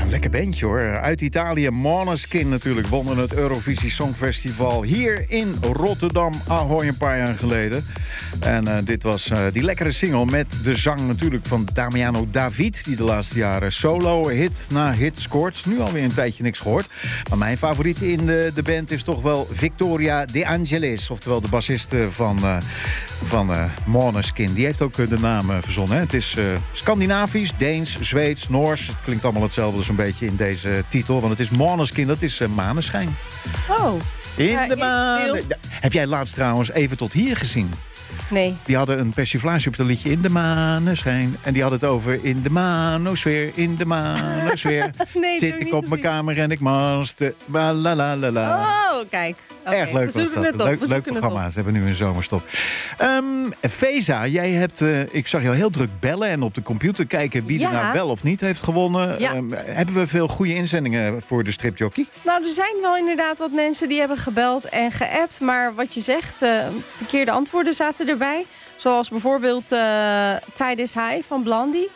Lekker bandje hoor. Uit Italië, Måneskin natuurlijk, wonnen het Eurovisie Songfestival hier in Rotterdam, Ahoy, een paar jaar geleden. En dit was die lekkere single met de zang natuurlijk van Damiano David, die de laatste jaren solo hit na hit scoort. Nu alweer een tijdje niks gehoord. Maar mijn favoriet in de band is toch wel Victoria De Angelis, oftewel de bassist van Måneskin. Die heeft ook de naam verzonnen. Hè? Het is Scandinavisch, Deens, Zweeds, Noors. Het klinkt allemaal hetzelfde zo'n beetje in deze titel. Want het is Måneskin, dat is maneschijn. Oh. In de maan. Heb jij laatst trouwens Even tot hier gezien? Nee. Die hadden een persiflage op het liedje In de maneschijn. En die hadden het over in de manosfeer, in de manosfeer. Nee, zit ik op mijn kamer en ik master. La la la la. Oh, kijk. Okay. Erg leuk was dat. Leuk programma. Ze hebben nu een zomerstop. Feza, jij hebt, ik zag jou heel druk bellen en op de computer kijken wie er nou wel of niet heeft gewonnen. Ja. Hebben we veel goede inzendingen voor de stripjockey? Nou, er zijn wel inderdaad wat mensen die hebben gebeld en geappt. Maar wat je zegt, verkeerde antwoorden zaten erbij. Zoals bijvoorbeeld Tide is High van Blondie.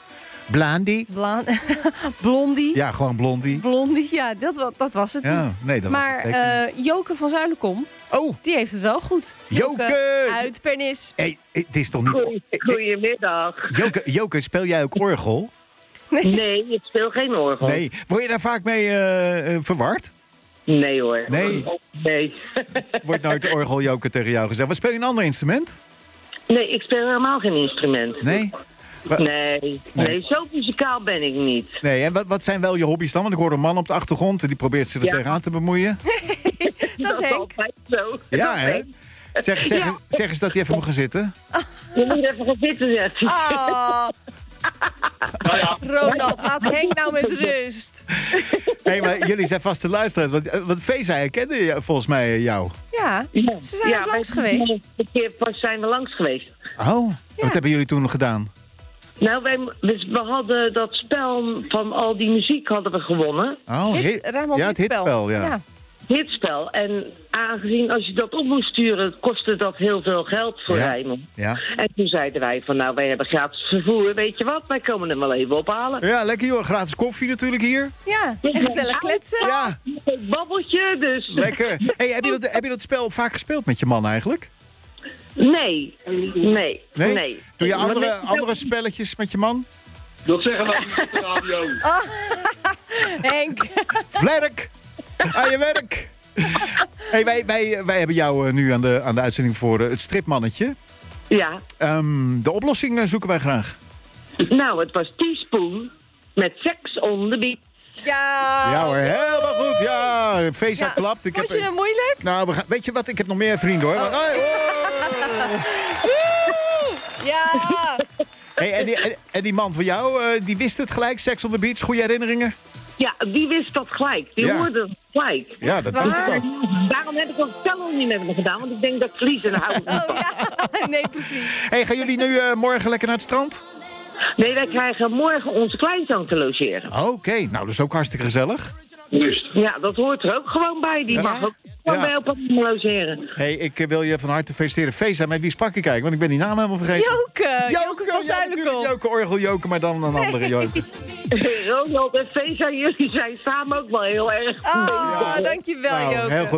Blondie. Ja, gewoon Blondie. Blondie, ja, dat was het niet. Nee, dat maar was het Joke van Zuilenkom, die heeft het wel goed. Joke! Uit Pernis. Hey, het is toch niet... Goedemiddag. Joke, speel jij ook orgel? Nee, ik speel geen orgel. Nee. Word je daar vaak mee verward? Nee hoor. Nee. Wordt nooit orgel Joke tegen jou gezegd. Wat speel je een ander instrument? Nee, ik speel helemaal geen instrument. Nee? Nee, zo muzikaal ben ik niet. Nee, en wat zijn wel je hobby's dan? Want ik hoor een man op de achtergrond en die probeert ze er tegenaan te bemoeien. Dat is altijd zo. Ja, hè? Zeg eens dat hij even moet gaan zitten. Je moet even gaan zitten, zegt hij. Oh. Ronald, laat Henk nou met rust. Hey, maar jullie zijn vaste luisteraars. Want Feza herkende volgens mij jou. Ja, ze zijn ook langs geweest. Een keer pas zijn we langs geweest. Oh, wat hebben jullie toen gedaan? Nou, we hadden dat spel van al die muziek hadden we gewonnen. Oh, het hitspel, ja. Hitspel. En aangezien als je dat op moest sturen, kostte dat heel veel geld voor Rijnmond. Ja. En toen zeiden wij van, nou, wij hebben gratis vervoer, weet je wat? Wij komen hem wel even ophalen. Ja, lekker joh. Gratis koffie natuurlijk hier. Ja, en gezellig kletsen. Ja. Een babbeltje, dus. Lekker. Hey, heb je dat spel vaak gespeeld met je man eigenlijk? Nee. Doe je andere spelletjes met je man? Dat zeggen we niet op de radio. Henk. Vlerk, aan je werk. Hey, wij hebben jou nu aan de uitzending voor het stripmannetje. Ja. De oplossing zoeken wij graag. Nou, het was Teaspoon met Sex on the Beach. Ja hoor, helemaal goed. Ja, Feza klapt. Vond je het moeilijk? Nou, weet je wat? Ik heb nog meer vrienden hoor. Ja. Hey, en die man van jou, die wist het gelijk, Sex on the Beach, goede herinneringen? Ja, die wist dat gelijk. Die hoorde het gelijk. Ja, dat dacht ik ook. Daarom heb ik ook spel niet met hem gedaan, want ik denk dat ik verlies en hou ik niet van. Ja, nee, precies. Hey, gaan jullie nu morgen lekker naar het strand? Nee, wij krijgen morgen onze kleinzoon te logeren. Oké, nou dat is ook hartstikke gezellig. Ja, dat hoort er ook gewoon bij. Die mag ook gewoon bij op logeren. Hey, ik wil je van harte feliciteren. Feza, met wie sprak ik eigenlijk? Want ik ben die naam helemaal vergeten. Joke van Zuilenkom. Joke, orgel, Joke, maar dan een andere Joke. Ronald en Feza, jullie zijn samen ook wel heel erg. Dankjewel, Joke. Heel goed.